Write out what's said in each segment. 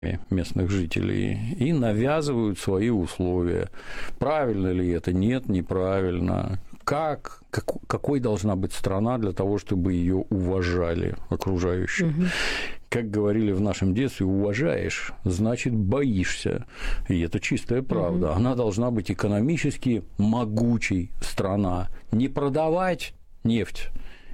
местных жителей и навязывают свои условия. Правильно ли это? Нет, неправильно. Какой должна быть страна для того, чтобы ее уважали окружающие? Угу. Как говорили в нашем детстве, уважаешь, значит, боишься. И это чистая правда. Угу. Она должна быть экономически могучей страна. Не продавать нефть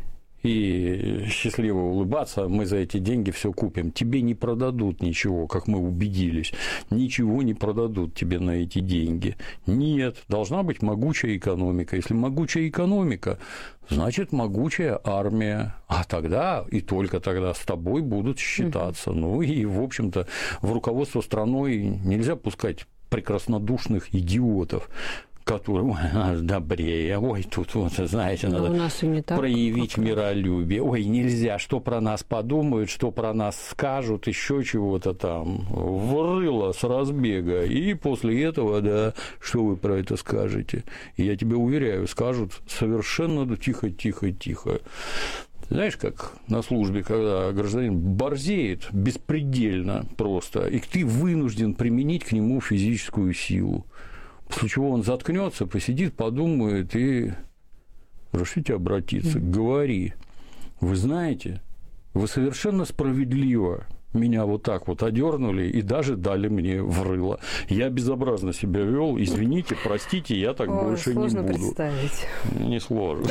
и счастливо улыбаться, мы за эти деньги все купим. Тебе не продадут ничего, как мы убедились. Ничего не продадут тебе на эти деньги. Нет, должна быть могучая экономика. Если могучая экономика, значит, могучая армия. А тогда, и только тогда, с тобой будут считаться. Ну и, в общем-то, в руководство страной нельзя пускать прекраснодушных идиотов, которые, ой, нас добрее, ой, тут, вот, знаете, надо проявить миролюбие, ой, нельзя, что про нас подумают, что про нас скажут, еще чего-то там, врыло с разбега, и после этого, да, что вы про это скажете? И я тебе уверяю, скажут совершенно тихо. Знаешь, как на службе, когда гражданин борзеет беспредельно просто, и ты вынужден применить к нему физическую силу. После чего он заткнется, посидит, подумает и решите обратиться. Говори. Вы знаете, вы совершенно справедливо меня вот так вот одернули и даже дали мне в рыло. Я безобразно себя вел. Извините, простите, я так больше не буду. Сложно представить. Не сложно.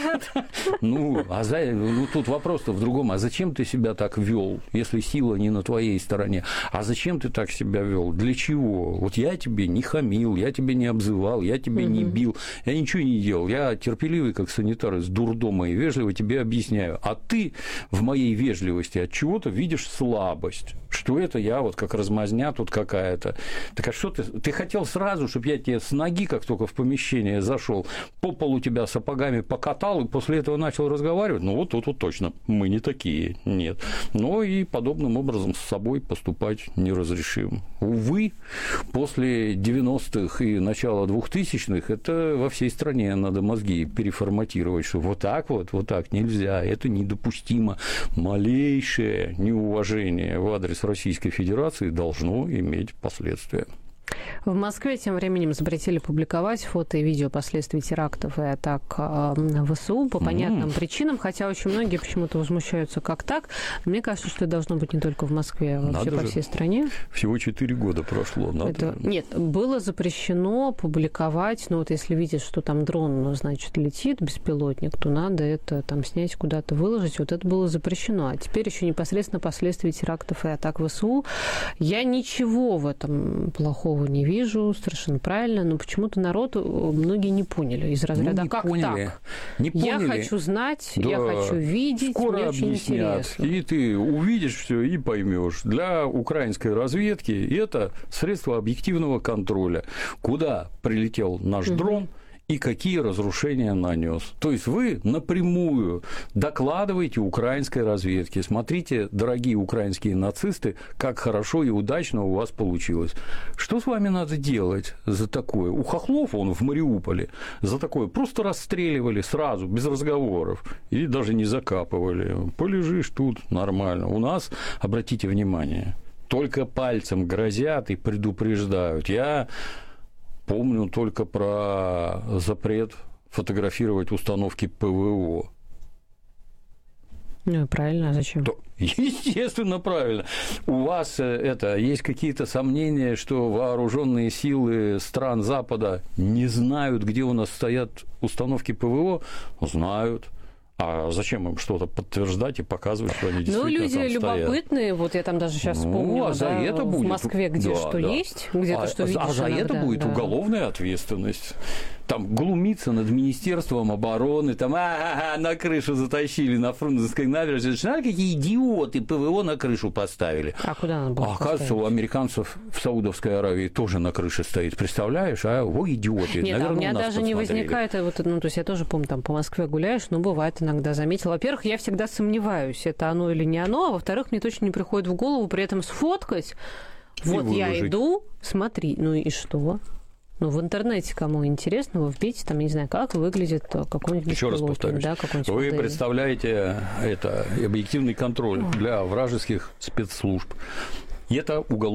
Ну, тут вопрос-то в другом. А зачем ты себя так вел, если сила не на твоей стороне? А зачем ты так себя вел? Для чего? Вот я тебе не хамил, я тебе не обзывал, я тебе не бил, я ничего не делал. Я терпеливый, как санитар из дурдома, и вежливо тебе объясняю. А ты в моей вежливости от чего-то видишь слабость. Что это я вот как размазня тут какая-то. Так а что ты хотел сразу, чтобы я тебе с ноги, как только в помещение зашел, по полу тебя сапогами покатал и после этого начал разговаривать? Ну, вот тут вот точно мы не такие, нет. Но и подобным образом с собой поступать неразрешимо. Увы, после 90-х и начала 2000-х это во всей стране надо мозги переформатировать, что вот так нельзя, это недопустимо. Малейшее неуважение в адрес Российской Федерации должно иметь последствия. В Москве тем временем запретили публиковать фото и видео последствий терактов и атак ВСУ по понятным причинам, хотя очень многие почему-то возмущаются, как так. Мне кажется, что это должно быть не только в Москве, а вообще по всей стране. Всего 4 года прошло. Нет, было запрещено публиковать, но вот если видишь, что там дрон, значит, летит, беспилотник, то надо это там снять, куда-то выложить. Вот это было запрещено. А теперь еще непосредственно последствия терактов и атак ВСУ. Я ничего в этом плохого не вижу, совершенно правильно, но почему-то народ многие не поняли из разряда не как поняли. так? Не поняли. Я хочу знать, да. Я хочу видеть, скоро мне очень объяснят, интересно. И ты увидишь все и поймешь. Для украинской разведки это средство объективного контроля, куда прилетел наш дрон и какие разрушения нанес. То есть вы напрямую докладываете украинской разведке. Смотрите, дорогие украинские нацисты, как хорошо и удачно у вас получилось. Что с вами надо делать за такое? У хохлов он в Мариуполе за такое просто расстреливали сразу, без разговоров, и даже не закапывали. Полежишь тут нормально. У нас, обратите внимание, только пальцем грозят и предупреждают. Я помню только про запрет фотографировать установки ПВО. Ну, правильно, а зачем? Естественно, правильно. У вас есть какие-то сомнения, что вооруженные силы стран Запада не знают, где у нас стоят установки ПВО? Знают. А зачем им что-то подтверждать и показывать, что они действительно там стоят? Люди любопытные, вот я там даже сейчас вспомнила, это будет в Москве, где что есть, где-то что видишь. А за это будет уголовная ответственность. Там глумиться над Министерством обороны, там на крышу затащили на Фрунзенской набережной. Знаете, какие идиоты ПВО на крышу поставили? А куда надо было оказывается, у американцев в Саудовской Аравии тоже на крыше стоит. Представляешь? Вы идиоты. Нет, наверное, у меня даже не возникает, то есть я тоже помню, там по Москве гуляешь, но бывает иногда заметила. Во-первых, я всегда сомневаюсь, это оно или не оно, а во-вторых, мне точно не приходит в голову при этом сфоткать. Вот я иду, смотри, ну и что? Ну, в интернете, кому интересно, вы вбейте, там, не знаю, как выглядит какой-нибудь беспилотник. Еще раз повторюсь, да, вы представляете это объективный контроль для вражеских спецслужб. И это уголовное